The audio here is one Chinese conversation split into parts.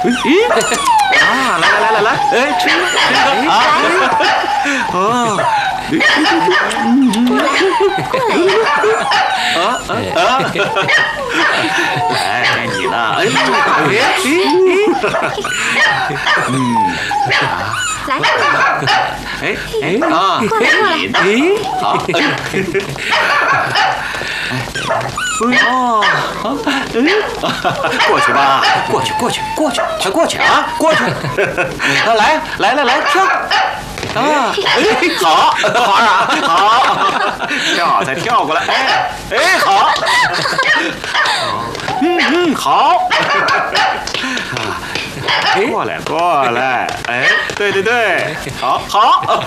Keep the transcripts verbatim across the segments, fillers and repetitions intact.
咦，啊，来来来来来，哎，吃一个，吃一个啊！哦，啊啊啊！来，该你了。哎，哎，嗯，啊， 来， 哎哎啊， 过来过来， 哎，好，哦，嗯，过去吧，过去过去过去，快过去啊，过去！啊，来来来来跳！啊，哎，好，好啊，好，跳再跳过来，哎哎，好，嗯嗯，好，过来过来，哎，对对对，好好，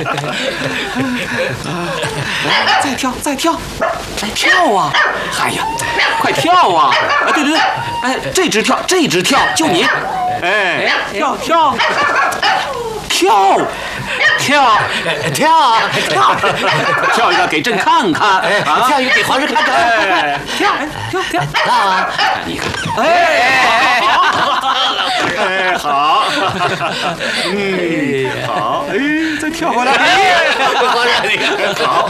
再跳再跳，哎跳啊，哎呀，快跳啊！啊对对对，哎这只跳这只跳，就你，哎跳跳跳。跳跳跳跳一个给朕看看，啊、 跳一个给皇上看看， 哎、跳跳跳跳啊！ 你看，哎哎好，嗯好，哎再跳回来，哎皇上你看好，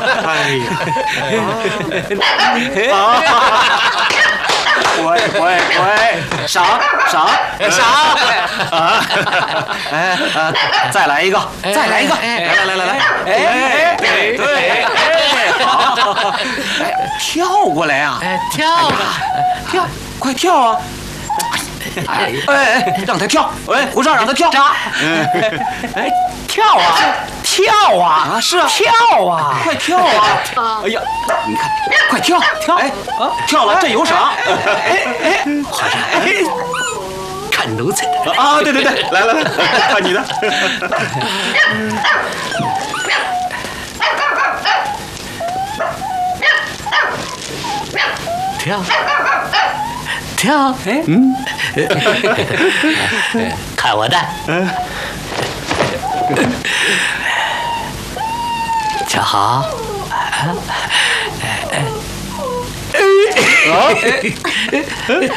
哎呀，好。喂喂喂，赏赏赏啊！哎呃，再来一个，再来一个，来来来来来，哎对对哎，好，哎跳过来啊！ 哎跳啊跳，快跳啊！哎哎，让他跳！喂，胡少让他跳！哎，跳啊，跳啊！啊，是啊，跳啊，快跳啊！哎呀，你看，快跳跳！哎，跳了这有赏！哎哎， 皇上，哎，看奴才的啊！对对对，来来来，看你的。 跳。跳，哎，嗯，看我的，嗯，瞧好，哎哎哎，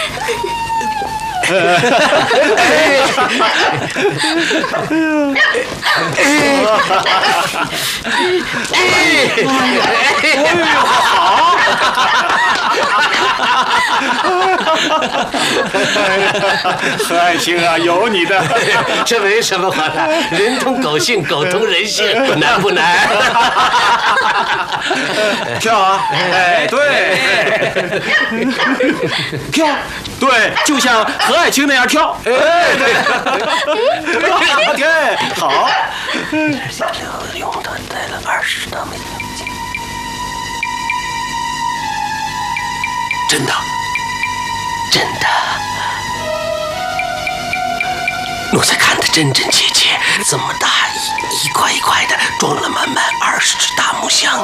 何爱卿啊，有你的， 这没什么皇上，人通狗性，狗通人性，难不难？ 跳啊！哎，对，跳，对，就像何爱卿那样跳。哎，对，对，好。 用他带了二十多枚。真的，真的，奴才看得真真切切，这么大一一块一块的，装了满满二十只大木箱。